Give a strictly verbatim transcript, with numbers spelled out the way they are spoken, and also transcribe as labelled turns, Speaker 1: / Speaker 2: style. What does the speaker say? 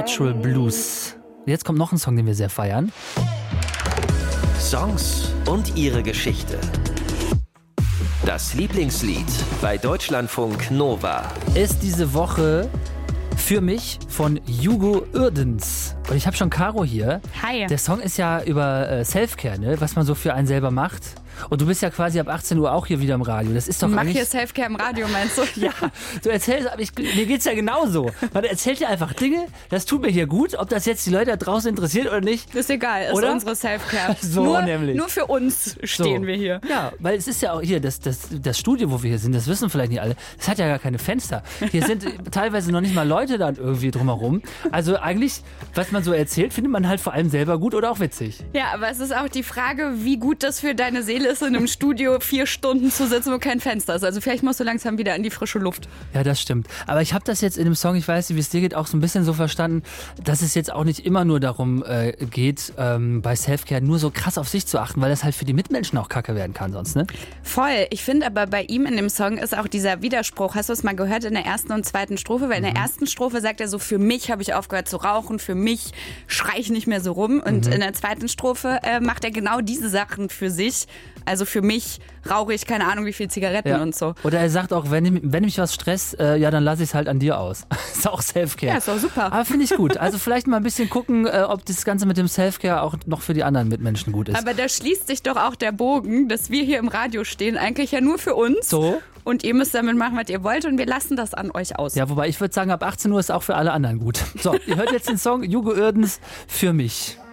Speaker 1: Natural Blues. Jetzt kommt noch ein Song, den wir sehr feiern.
Speaker 2: Songs und ihre Geschichte. Das Lieblingslied bei Deutschlandfunk Nova.
Speaker 1: Ist diese Woche für mich von Hugo Uerdens. Und ich habe schon Caro hier.
Speaker 3: Hi.
Speaker 1: Der Song ist ja über äh, Selfcare, ne? Was man so für einen selber macht. Und du bist ja quasi ab achtzehn Uhr auch hier wieder im Radio. Das ist doch
Speaker 3: Mach
Speaker 1: eigentlich...
Speaker 3: hier Selfcare im Radio, meinst du?
Speaker 1: Ja, du erzählst, aber ich, mir geht's ja genauso. Man erzählt ja einfach Dinge, das tut mir hier gut, ob das jetzt die Leute da draußen interessiert oder nicht.
Speaker 3: Ist egal, ist
Speaker 1: Oder?
Speaker 3: unsere Selfcare.
Speaker 1: So
Speaker 3: nur,
Speaker 1: nämlich.
Speaker 3: Nur für uns stehen
Speaker 1: So.
Speaker 3: wir hier.
Speaker 1: Ja, weil es ist ja auch hier, das, das, das Studio, wo wir hier sind, das wissen vielleicht nicht alle, das hat ja gar keine Fenster. Hier sind teilweise noch nicht mal Leute dann irgendwie drumherum. Also eigentlich, was man so erzählt, findet man halt vor allem selber gut oder auch witzig.
Speaker 3: Ja, aber es ist auch die Frage, wie gut das für deine Seele ist, in einem Studio vier Stunden zu sitzen, wo kein Fenster ist. Also vielleicht musst du langsam wieder in die frische Luft.
Speaker 1: Ja, das stimmt. Aber ich habe das jetzt in dem Song, ich weiß nicht, wie es dir geht, auch so ein bisschen so verstanden, dass es jetzt auch nicht immer nur darum äh, geht, ähm, bei Selfcare nur so krass auf sich zu achten, weil das halt für die Mitmenschen auch kacke werden kann sonst, ne?
Speaker 3: Voll. Ich finde aber bei ihm in dem Song ist auch dieser Widerspruch. Hast du es mal gehört in der ersten und zweiten Strophe? Weil in der ersten Strophe sagt er so, für mich habe ich aufgehört zu rauchen, für mich schrei ich nicht mehr so rum. Und
Speaker 1: Mhm.
Speaker 3: in der zweiten Strophe äh, macht er genau diese Sachen für sich. Also für mich rauche ich keine Ahnung wie viel Zigaretten
Speaker 1: Ja.
Speaker 3: und so.
Speaker 1: Oder er sagt auch, wenn, wenn mich was stresst, äh, ja, dann lasse ich es halt an dir aus. Ist auch Selfcare.
Speaker 3: Ja, ist doch super.
Speaker 1: Aber finde ich gut. Also vielleicht mal ein bisschen gucken, äh, ob das Ganze mit dem Selfcare auch noch für die anderen Mitmenschen gut ist.
Speaker 3: Aber da schließt sich doch auch der Bogen, dass wir hier im Radio stehen, eigentlich ja nur für uns.
Speaker 1: So?
Speaker 3: Und ihr müsst damit machen, was ihr wollt und wir lassen das an euch aus.
Speaker 1: Ja, wobei ich würde sagen, ab achtzehn Uhr ist auch für alle anderen gut. So, ihr hört jetzt den Song Hugo Uerdens für mich.